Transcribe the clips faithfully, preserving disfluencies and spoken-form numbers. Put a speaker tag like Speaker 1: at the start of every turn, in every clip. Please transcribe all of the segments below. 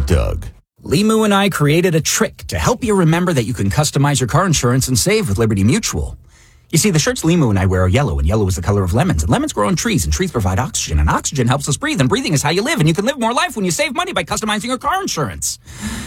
Speaker 1: Doug.
Speaker 2: Limu and I created a trick to help you remember that you can customize your car insurance and save with Liberty Mutual. You see, the shirts Limu and I wear are yellow, and yellow is the color of lemons, and lemons grow on trees, and trees provide oxygen, and oxygen helps us breathe, and breathing is how you live, and you can live more life when you save money by customizing your car insurance.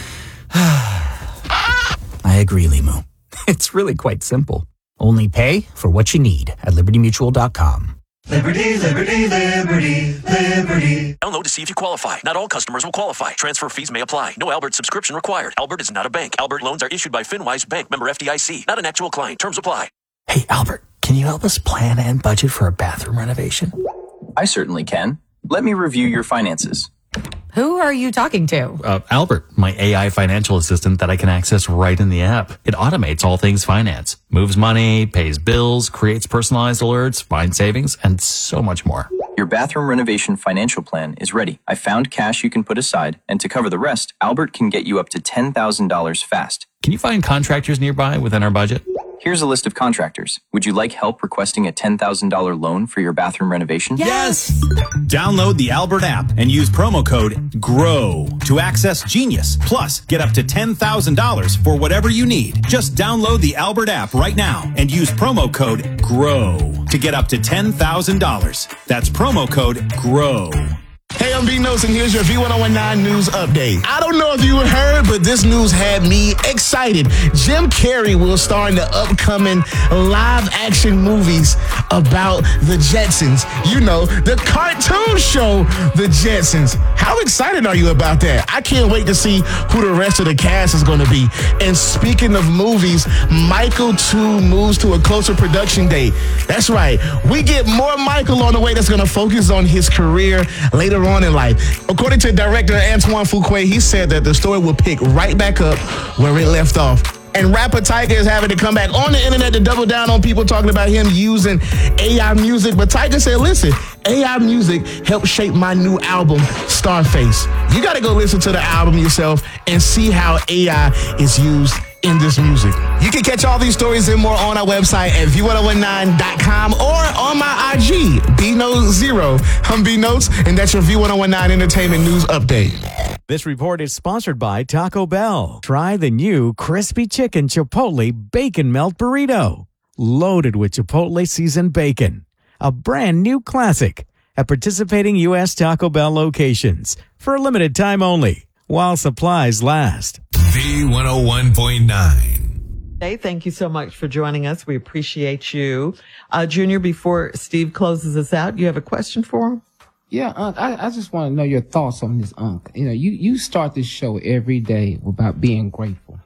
Speaker 2: I agree, Limu. It's really quite simple. Only pay for what you need at liberty mutual dot com.
Speaker 3: Liberty, liberty, liberty, liberty.
Speaker 4: Download to see if you qualify. Not all customers will qualify. Transfer fees may apply. No Albert subscription required. Albert is not a bank. Albert loans are issued by FinWise Bank, member F D I C. Not an actual client. Terms apply.
Speaker 2: Hey, Albert, can you help us plan and budget for a bathroom renovation?
Speaker 5: I certainly can. Let me review your finances.
Speaker 6: Who are you talking to?
Speaker 7: Uh, Albert, my A I financial assistant that I can access right in the app. It automates all things finance, moves money, pays bills, creates personalized alerts, finds savings, and so much more.
Speaker 5: Your bathroom renovation financial plan is ready. I found cash you can put aside, and to cover the rest, Albert can get you up to ten thousand dollars fast.
Speaker 7: Can you find contractors nearby within our budget?
Speaker 5: Here's a list of contractors. Would you like help requesting a ten thousand dollars loan for your bathroom renovation?
Speaker 8: Yes! Download the Albert app and use promo code GROW to access Genius. Plus, get up to ten thousand dollars for whatever you need. Just download the Albert app right now and use promo code GROW to get up to ten thousand dollars. That's promo code GROW.
Speaker 9: Hey, I'm B Notes, and here's your V one oh one nine News Update. I don't know if you heard, but this news had me excited. Jim Carrey will star in the upcoming live-action movies about the Jetsons. You know, the cartoon show, The Jetsons. How excited are you about that? I can't wait to see who the rest of the cast is going to be. And speaking of movies, Michael two moves to a closer production date. That's right. We get more Michael on the way that's going to focus on his career later on in life. According to director Antoine Fuqua, he said that the story will pick right back up where it left off. And rapper Tyga is having to come back on the internet to double down on people talking about him using A I music. But Tyga said, listen, A I music helped shape my new album, Starface. You got to go listen to the album yourself and see how A I is used in this music. You can catch all these stories and more on our website at V ten nineteen dot com or on my I G, B Notes Zero. I'm B Notes, and that's your V ten nineteen Entertainment News Update.
Speaker 10: This report is sponsored by Taco Bell. Try the new Crispy Chicken Chipotle Bacon Melt Burrito, loaded with Chipotle seasoned bacon. A brand new classic at participating U S Taco Bell locations for a limited time only, while supplies last.
Speaker 11: V one oh one point nine.
Speaker 12: Hey, thank you so much for joining us. We appreciate you. Uh, Junior, before Steve closes us out, you have a question for him?
Speaker 13: Yeah, Unc, I, I just want to know your thoughts on this, Unc. You know, you, you start this show every day about being grateful.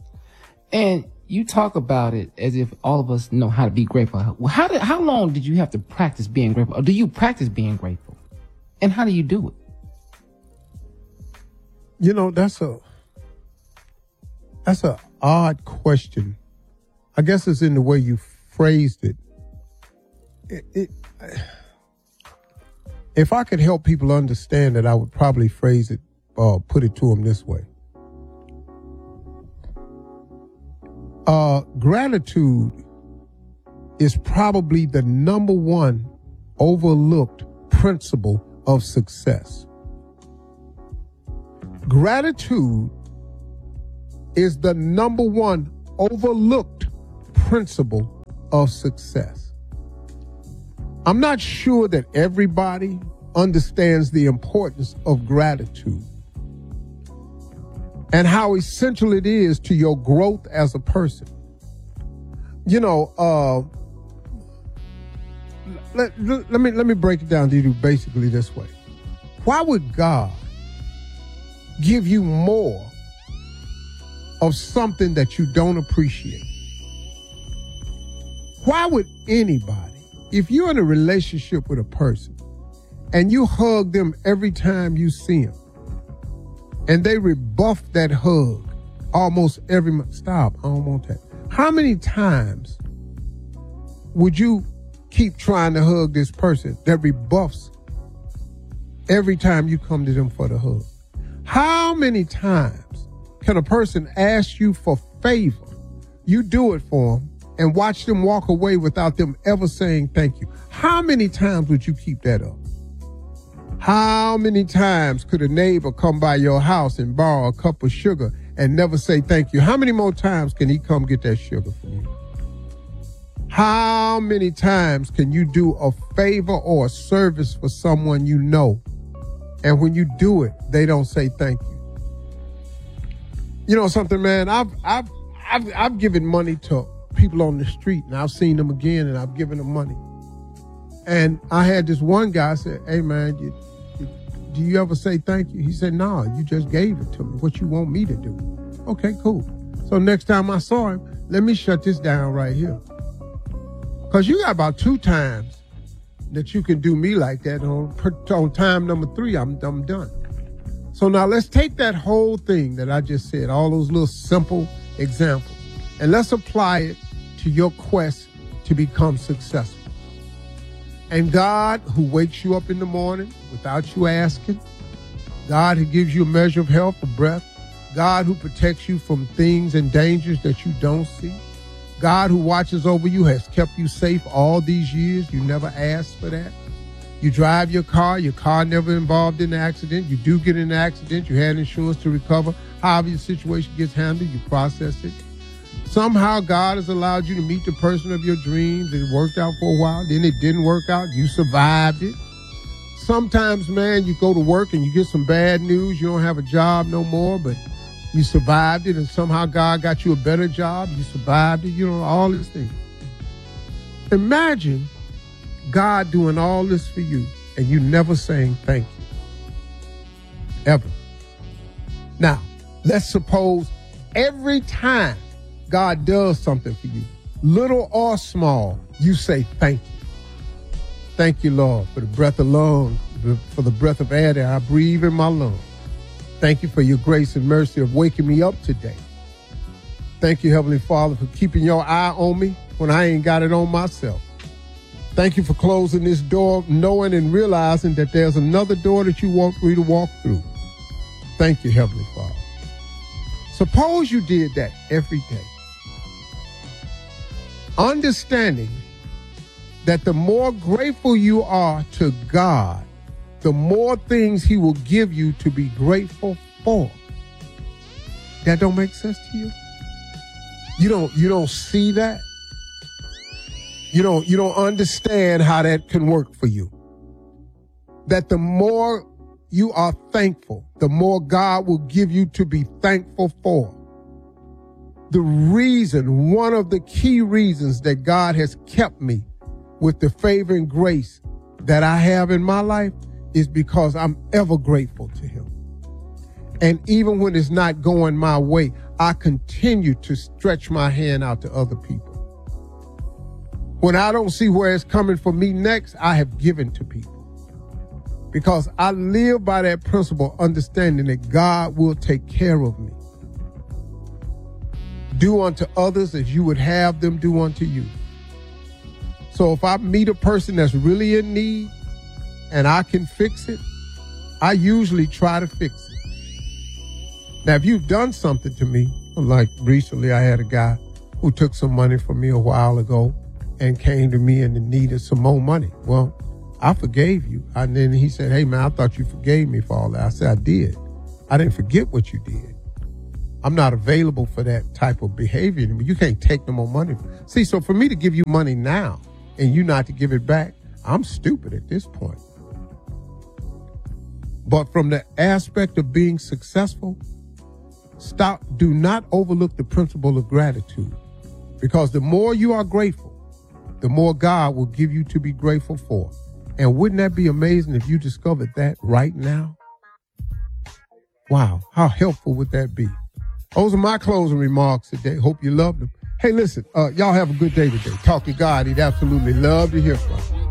Speaker 13: And you talk about it as if all of us know how to be grateful. Well, how did, how long did you have to practice being grateful? Or do you practice being grateful? And how do you do it?
Speaker 14: You know, that's a, that's a odd question. I guess it's in the way you phrased it. It, it If I could help people understand it, I would probably phrase it, uh, put it to them this way. Uh, gratitude is probably the number one overlooked principle of success. Gratitude is the number one overlooked principle of success. I'm not sure that everybody understands the importance of gratitude and how essential it is to your growth as a person. You know, uh, let, let, let me let me break it down to you basically this way. Why would God give you more of something that you don't appreciate? Why would anybody, if you're in a relationship with a person and you hug them every time you see them and they rebuff that hug almost every month, stop, I don't want that. How many times would you keep trying to hug this person that rebuffs every time you come to them for the hug? How many times can a person ask you for favor, you do it for them, and watch them walk away without them ever saying thank you? How many times would you keep that up? How many times could a neighbor come by your house and borrow a cup of sugar and never say thank you? How many more times can he come get that sugar from you? How many times can you do a favor or a service for someone you know, and when you do it, they don't say thank you? You know something, man? I've I've I've, I've given money to people on the street, and I've seen them again, and I've given them money. And I had this one guy say, "Hey, man, you, you, do you ever say thank you?" He said, "No, you just gave it to me. What you want me to do?" Okay, cool. So next time I saw him, let me shut this down right here. Because you got about two times that you can do me like that. On, on time number three, I'm, I'm done. So now let's take that whole thing that I just said, all those little simple examples, and let's apply it to your quest to become successful. And God, who wakes you up in the morning without you asking, God who gives you a measure of health, a breath, God who protects you from things and dangers that you don't see, God who watches over you has kept you safe all these years. You never asked for that. You drive your car, your car never involved in an accident. You do get in an accident, you had insurance to recover. However your situation gets handled, you process it. Somehow God has allowed you to meet the person of your dreams, and it worked out for a while. Then it didn't work out. You survived it. Sometimes, man, you go to work and you get some bad news. You don't have a job no more, but you survived it, and somehow God got you a better job. You survived it. You know, all these things. Imagine God doing all this for you, and you never saying thank you. Ever. Now, let's suppose every time God does something for you, little or small, you say thank you. Thank you, Lord, for the breath of lungs, for the breath of air that I breathe in my lungs. Thank you for your grace and mercy of waking me up today. Thank you, Heavenly Father, for keeping your eye on me when I ain't got it on myself. Thank you for closing this door, knowing and realizing that there's another door that you want me to walk through. Thank you, Heavenly Father. Suppose you did that every day, understanding that the more grateful you are to God, the more things he will give you to be grateful for. That don't make sense to you? You don't, you don't see that? You don't, you don't understand how that can work for you. That the more you are thankful, the more God will give you to be thankful for. The reason, one of the key reasons that God has kept me with the favor and grace that I have in my life is because I'm ever grateful to him. And even when it's not going my way, I continue to stretch my hand out to other people. When I don't see where it's coming for me next, I have given to people. Because I live by that principle, understanding that God will take care of me. Do unto others as you would have them do unto you. So if I meet a person that's really in need and I can fix it, I usually try to fix it. Now, if you've done something to me, like recently I had a guy who took some money from me a while ago and came to me and needed some more money. Well, I forgave you. And then he said, hey, man, I thought you forgave me for all that. I said, I did. I didn't forget what you did. I'm not available for that type of behavior anymore. You can't take no more money. See, so for me to give you money now and you not to give it back, I'm stupid at this point. But from the aspect of being successful, stop, do not overlook the principle of gratitude. Because the more you are grateful, the more God will give you to be grateful for. And wouldn't that be amazing if you discovered that right now? Wow, how helpful would that be? Those are my closing remarks today. Hope you loved them. Hey, listen, uh, y'all have a good day today. Talk to God. He'd absolutely love to hear from you.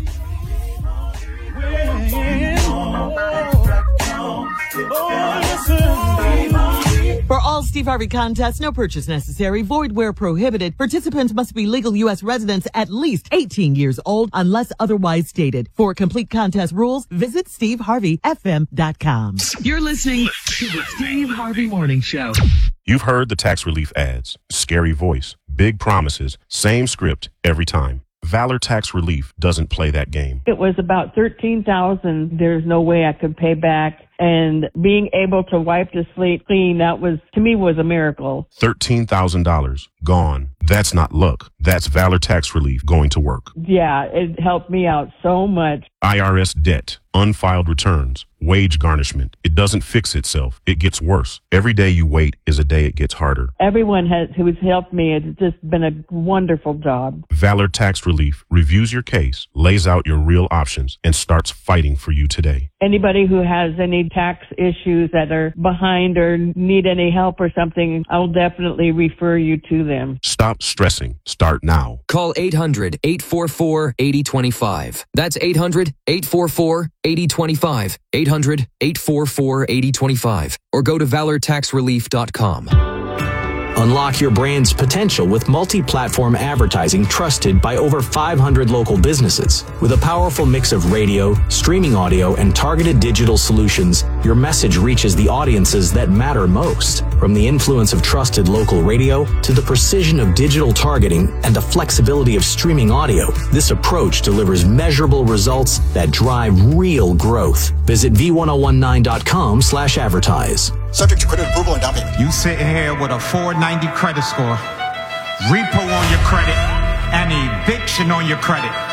Speaker 12: For all Steve Harvey contests, no purchase necessary, void where prohibited. Participants must be legal U S residents at least eighteen years old unless otherwise stated. For complete contest rules, visit steve harvey f m dot com.
Speaker 1: You're listening to the Steve Harvey Morning Show.
Speaker 15: You've heard the tax relief ads. Scary voice, big promises, same script every time. Valor Tax Relief doesn't play that game.
Speaker 16: It was about thirteen thousand. There's no way I could pay back. And being able to wipe the slate clean, that was, to me, was a miracle.
Speaker 15: thirteen thousand dollars gone. That's not luck. That's Valor Tax Relief going to work.
Speaker 16: Yeah, it helped me out so much.
Speaker 15: I R S debt, unfiled returns, wage garnishment. It doesn't fix itself. It gets worse. Every day you wait is a day it gets harder.
Speaker 16: Everyone has who's helped me. It's just been a wonderful job.
Speaker 15: Valor Tax Relief reviews your case, lays out your real options, and starts fighting for you today.
Speaker 16: Anybody who has any tax issues that are behind or need any help or something, I'll definitely refer you to them.
Speaker 15: Stop stressing. Start now.
Speaker 17: Call eight hundred, eight four four, eight zero two five. That's eight hundred, eight four four, eight zero two five. eight hundred, eight four four, eight zero two five. Or go to valor tax relief dot com.
Speaker 18: Unlock your brand's potential with multi-platform advertising trusted by over five hundred local businesses. With a powerful mix of radio, streaming audio, and targeted digital solutions, your message reaches the audiences that matter most. From the influence of trusted local radio to the precision of digital targeting and the flexibility of streaming audio, this approach delivers measurable results that drive real growth. Visit v ten nineteen dot com slash advertise.
Speaker 19: Subject to credit approval and down payment.
Speaker 20: You sitting here with a four ninety credit score, repo on your credit, and eviction on your credit.